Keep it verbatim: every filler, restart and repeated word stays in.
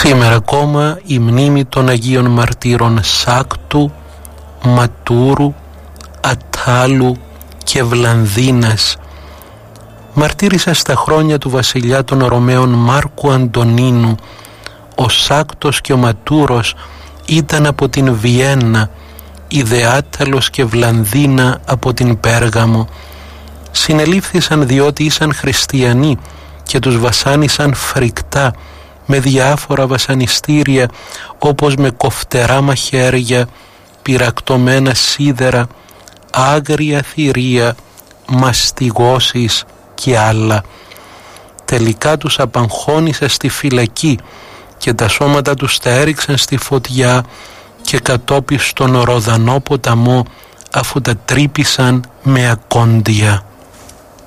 Σήμερα ακόμα η μνήμη των Αγίων Μαρτύρων Σάκτου, Ματούρου, Ατάλου και Βλανδίνας μαρτύρησε στα χρόνια του βασιλιά των Ρωμαίων Μάρκου Αντωνίνου. Ο Σάκτος και ο Ματούρος ήταν από την Βιέννα, η δε Άταλος και Βλανδίνα από την Πέργαμο. Συνελήφθησαν διότι ήσαν χριστιανοί και τους βασάνισαν φρικτά με διάφορα βασανιστήρια, όπως με κοφτερά μαχαίρια, πυρακτωμένα σίδερα, άγρια θηρία, μαστιγώσεις και άλλα. Τελικά τους απαγχώνησε στη φυλακή και τα σώματα τους τα έριξαν στη φωτιά και κατόπιν στον Ροδανό ποταμό, αφού τα τρύπησαν με ακόντια.